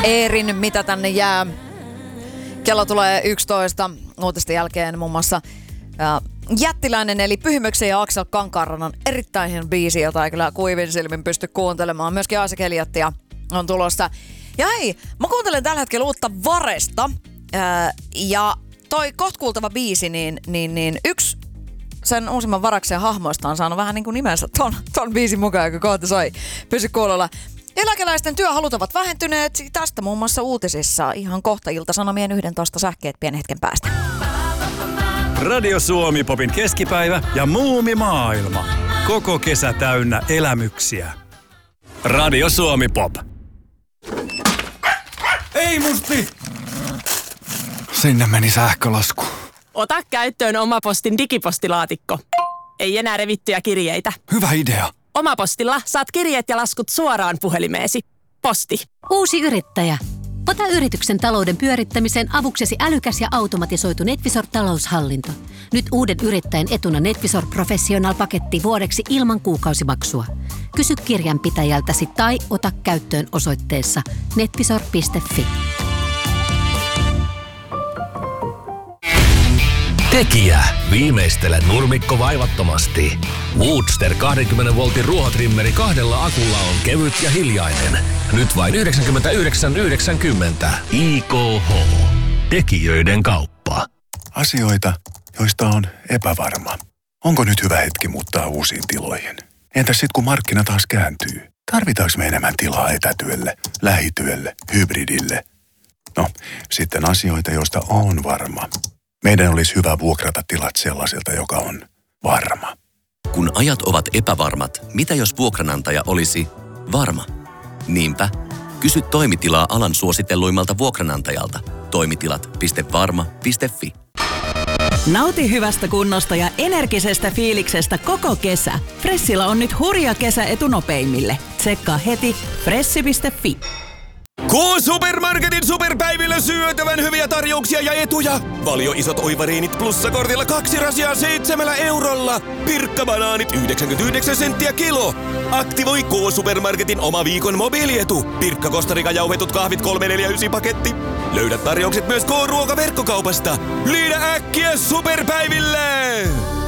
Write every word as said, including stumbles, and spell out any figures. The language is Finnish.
Eerin, mitä tänne jää. Kello tulee yksitoista uutisten jälkeen muun muassa ää, Jättiläinen eli Pyhimyksen ja Aksel Kankaanrannan erittäin hieno biisi, jota ei kyllä kuivin silmin pysty kuuntelemaan. Myöskin Aisa Keliattia on tulossa. Ja hei, mä kuuntelen tällä hetkellä uutta Varesta. Ää, ja toi kohta kuultava biisi, niin, niin, niin yksi sen uusimman Varaksen hahmoista on saanut vähän niin kuin nimensä ton, ton biisin mukaan, joka kohta soi. Pysy kuulolla. Eläkeläisten työhalut ovat vähentyneet. Tästä muun muassa uutisissa ihan kohta Ilta-Sanomien yhdentoista sähkeet pienen hetken päästä. Radio Suomi Popin keskipäivä ja muumimaailma. Koko kesä täynnä elämyksiä. Radio Suomi Pop. Ei musti! Sinne meni sähkölasku. Ota käyttöön Omapostin digipostilaatikko. Ei enää revittyjä kirjeitä. Hyvä idea. Omapostilla saat kirjeet ja laskut suoraan puhelimeesi. Posti. Uusi yrittäjä. Ota yrityksen talouden pyörittämiseen avuksesi älykäs ja automatisoitu NetVisor-taloushallinto. Nyt uuden yrittäjän etuna NetVisor Professional-paketti vuodeksi ilman kuukausimaksua. Kysy kirjanpitäjältäsi tai ota käyttöön osoitteessa netvisor piste fi. Tekijä. Viimeistele nurmikko vaivattomasti. Woodster kaksikymmentä voltin ruohotrimmeri kahdella akulla on kevyt ja hiljainen. Nyt vain yhdeksänkymmentäyhdeksän yhdeksänkymmentä. I K H. Tekijöiden kauppa. Asioita, joista on epävarma. Onko nyt hyvä hetki muuttaa uusiin tiloihin? Entäs sit kun markkina taas kääntyy? Tarvitaanko me enemmän tilaa etätyölle, lähityölle, hybridille? No, sitten asioita, joista on varma. Meidän olisi hyvä vuokrata tilat sellaiselta, joka on varma. Kun ajat ovat epävarmat, mitä jos vuokranantaja olisi varma? Niinpä, kysy toimitilaa alan suositelluimmalta vuokranantajalta. Toimitilat piste varma piste fi. Nauti hyvästä kunnosta ja energisestä fiiliksestä koko kesä. Fressillä on nyt hurja kesä etunopeimmille. Tsekkaa heti fressi piste fi. K-Supermarketin superpäivillä syötävän hyviä tarjouksia ja etuja. Valio isot oivariinit plussakortilla kaksi rasiaa seitsemällä eurolla. Pirkkabanaanit yhdeksänkymmentäyhdeksän senttiä kilo. Aktivoi K-Supermarketin oma viikon mobiilietu. Pirkkakostarikajauhetut kahvit kolme neljä yhdeksän paketti. Löydät tarjoukset myös K-Ruoka verkkokaupasta. Liidä äkkiä superpäiville!